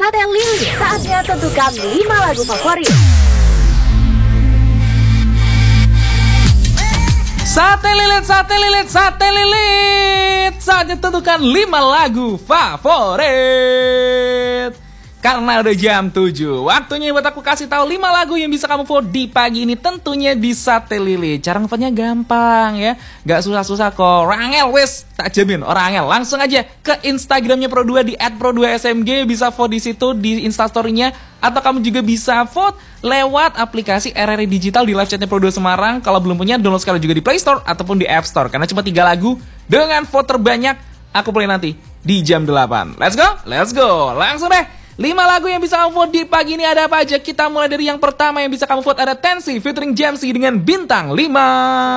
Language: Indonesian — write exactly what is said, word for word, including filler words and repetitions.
Sate Lilit. Saatnya tentukan lima lagu favorit. Sate lilit, sate lilit, sate lilit. Saatnya tentukan lima lagu favorit. Karena udah jam tujuh, waktunya buat aku kasih tahu lima lagu yang bisa kamu vote di pagi ini, tentunya di Sate Lilit. Cara ngevote-nya gampang ya, gak susah-susah kok. Rangel wes, tak jamin orang angel. Langsung aja ke Instagramnya Pro dua di et pro dua S M G, bisa vote di situ di Instastory-nya, atau kamu juga bisa vote lewat aplikasi R R I Digital di live chatnya Pro dua Semarang. Kalau belum punya, download sekarang juga di Play Store ataupun di App Store. Karena cuma tiga lagu dengan vote terbanyak aku play nanti di jam delapan. Let's go, let's go. Langsung deh. lima lagu yang bisa kamu vote di pagi ini ada apa aja? Kita mulai dari yang pertama yang bisa kamu vote, ada Tensi featuring Jamsi dengan Bintang lima.